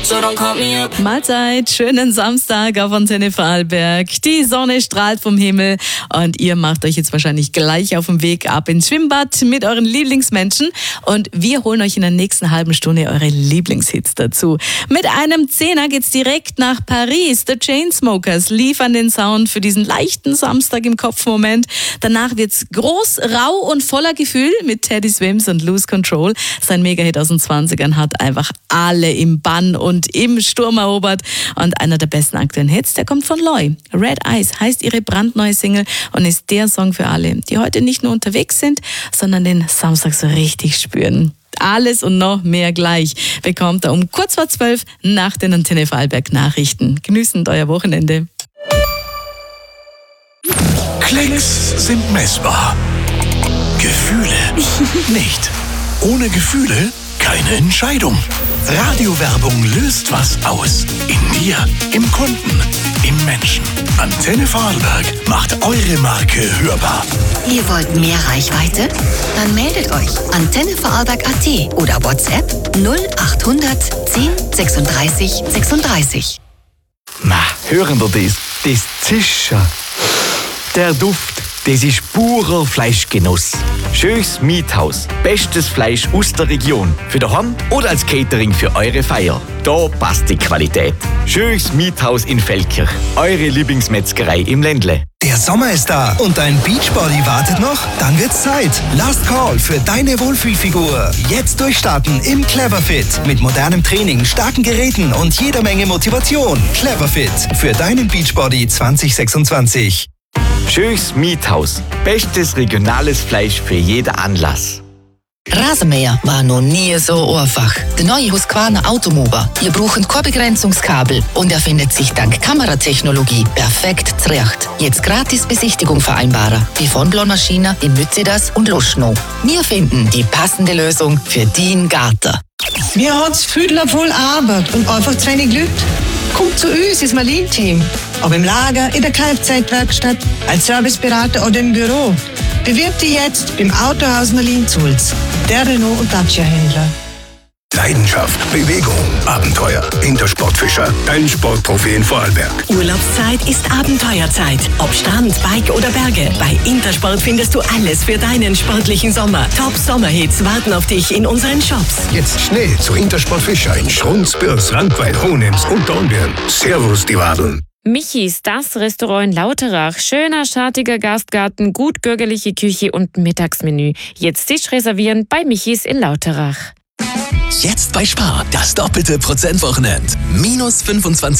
so don't call me up. Mahlzeit, schönen Samstag auf Antenne Vorarlberg. Die Sonne strahlt vom Himmel und ihr macht euch jetzt wahrscheinlich gleich auf den Weg ab ins Schwimmbad mit euren Lieblingsmenschen und wir holen euch in der nächsten halben Stunde eure Lieblingshits dazu. Mit einem Zehner geht's direkt nach Paris. The Chainsmokers liefern den Sound für diesen leichten Samstag im Kopfmoment. Danach wird's groß, rau und voller Gefühl mit Teddy Swims und Lose Control. Sein Megahit aus den 20ern hat einfach alle im Bann und im Sturm erobert. Und einer der besten aktuellen Hits, der kommt von Loi. Red Eyes heißt ihre brandneue Single und ist der Song für alle, die heute nicht nur unterwegs sind, sondern den Samstag so richtig spüren. Alles und noch mehr gleich bekommt er um kurz vor 12 nach den Antenne Vorarlberg Nachrichten. Genießend euer Wochenende. Klicks sind messbar. Gefühle nicht. Ohne Gefühle keine Entscheidung. Radiowerbung löst was aus. In dir, im Kunden, im Menschen. Antenne Vorarlberg macht eure Marke hörbar. Ihr wollt mehr Reichweite? Dann meldet euch. Antenne Vorarlberg.at oder WhatsApp 0800 10 36 36. Na, hören wir das? Das Zischen. Der Duft, das ist purer Fleischgenuss. Schönes Miethaus. Bestes Fleisch aus der Region. Für daheim oder als Catering für eure Feier. Da passt die Qualität. Schönes Miethaus in Feldkirch. Eure Lieblingsmetzgerei im Ländle. Der Sommer ist da und dein Beachbody wartet noch? Dann wird's Zeit. Last Call für deine Wohlfühlfigur. Jetzt durchstarten im Cleverfit. Mit modernem Training, starken Geräten und jeder Menge Motivation. Cleverfit für deinen Beachbody 2026. Schönes Miethaus. Bestes regionales Fleisch für jeden Anlass. Rasenmäher war noch nie so einfach. Der neue Husqvarna Automower. Ihr braucht kein Begrenzungskabel und er findet sich dank Kameratechnologie perfekt zurecht. Jetzt gratis Besichtigung vereinbaren. Die von Blonmaschine, die Mützedas und Luschno. Wir finden die passende Lösung für deinen Garten. Wir haben es viel voll Arbeit und einfach zu wenig Leute. Kommt zu uns ins Marlin-Team. Ob im Lager, in der Kfz-Werkstatt, als Serviceberater oder im Büro. Bewirb dich jetzt beim Autohaus Marlin-Zulz. Der Renault- und Dacia-Händler. Leidenschaft, Bewegung, Abenteuer. Intersportfischer, dein Sportprofi in Vorarlberg. Urlaubszeit ist Abenteuerzeit. Ob Strand, Bike oder Berge. Bei Intersport findest du alles für deinen sportlichen Sommer. Top-Sommerhits warten auf dich in unseren Shops. Jetzt schnell zu Intersportfischer in Schrunz, Bürs, Randweil, Hohenems und Dornbirn. Servus, die Wadeln. Michis, das Restaurant in Lauterach. Schöner, schattiger Gastgarten, gut bürgerliche Küche und Mittagsmenü. Jetzt Tisch reservieren bei Michis in Lauterach. Jetzt bei Spar, das doppelte Prozentwochenend. Minus 25